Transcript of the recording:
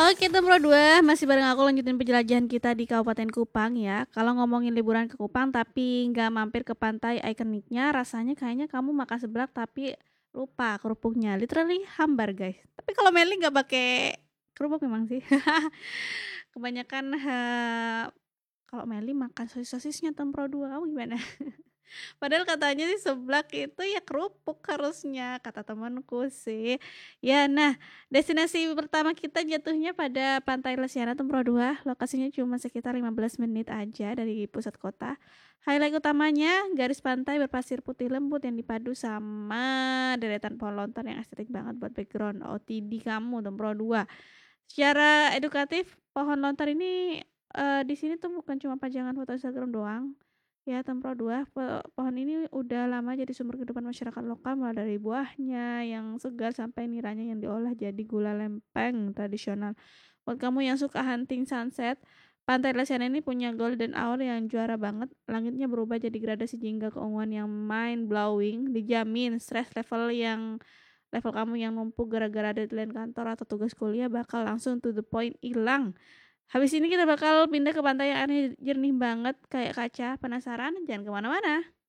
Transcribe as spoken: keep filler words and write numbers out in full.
Oke, Tempro dua, masih bareng aku lanjutin penjelajahan kita di Kabupaten Kupang ya. Kalau ngomongin liburan ke Kupang tapi nggak mampir ke pantai ikoniknya, rasanya kayaknya kamu makan seblak tapi lupa kerupuknya. Literally hambar, guys. Tapi kalau Meli nggak pakai kerupuk memang sih. Kebanyakan eh, kalau Meli makan sosis-sosisnya Tempro dua, kamu gimana? Padahal katanya sih seblak itu ya kerupuk harusnya, kata temanku sih. Ya, nah, destinasi pertama kita jatuhnya pada Pantai Lesiana Tempro dua. Lokasinya cuma sekitar lima belas menit aja dari pusat kota. Highlight utamanya garis pantai berpasir putih lembut yang dipadu sama deretan pohon lontar yang estetik banget buat background O T D kamu Tempro dua. Secara edukatif, pohon lontar ini eh, di sini tuh bukan cuma pajangan foto Instagram doang. Ya, Tempro dua, po- pohon ini udah lama jadi sumber kehidupan masyarakat lokal mulai dari buahnya yang segar sampai niranya yang diolah jadi gula lempeng tradisional. Buat kamu yang suka hunting sunset, Pantai Lesiana ini punya golden hour yang juara banget. Langitnya berubah jadi gradasi jingga keunguan yang mind blowing. Dijamin stress level yang level kamu yang numpuk gara-gara deadline kantor atau tugas kuliah bakal langsung to the point hilang. Habis ini kita bakal pindah ke pantai yang airnya jernih banget kayak kaca. Penasaran? Jangan kemana-mana.